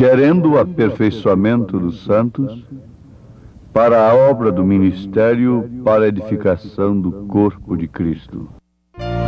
querendo o aperfeiçoamento dos santos, para a obra do ministério, para a edificação do corpo de Cristo.